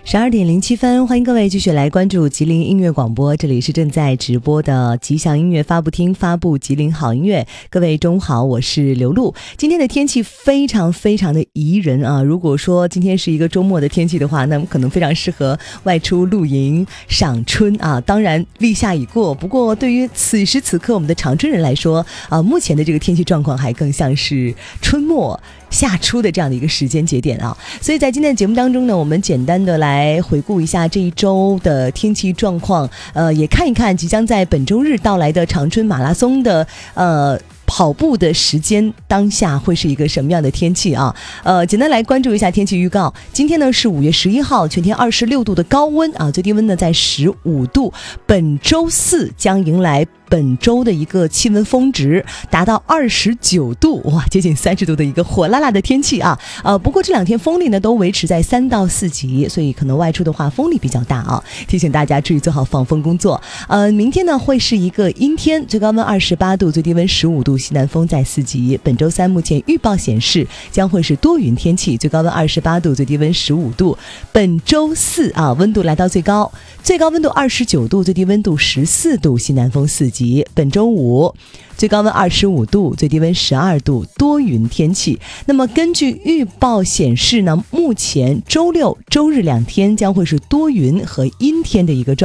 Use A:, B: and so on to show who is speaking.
A: 12:07，欢迎各位继续来关注吉林音乐广播，这里是正在直播的吉祥音乐发布厅，发布吉林好音乐。各位中午好，我是刘露。今天的天气非常非常的宜人啊！如果说今天是一个周末的天气的话，那么可能非常适合外出露营赏春啊。当然立夏已过，不过对于此时此刻我们的长春人来说啊，目前的这个天气状况还更像是春末夏初的这样的一个时间节点啊。所以在今天的节目当中呢，我们简单的来回顾一下这一周的天气状况，也看一看即将在本周日到来的长春马拉松的跑步的时间当下会是一个什么样的天气啊？简单来关注一下天气预告。今天呢是5月11号，全天26度的高温啊，最低温呢在15度。本周四将迎来本周的一个气温峰值，达到29度，哇，接近30度的一个火辣辣的天气啊！不过这两天风力呢都维持在3到4级，所以可能外出的话风力比较大啊，提醒大家注意做好防风工作。明天呢会是一个阴天，最高温28度，最低温15度，西南风在4级。本周三目前预报显示将会是多云天气，最高温28度，最低温15度。本周四啊，温度来到最高温度29度，最低温度14度，西南风4级。本周五最高温25度，最低温12度，多云天气。那么根据预报显示呢，目前周六周日2天将会是多云和阴天的一个状态。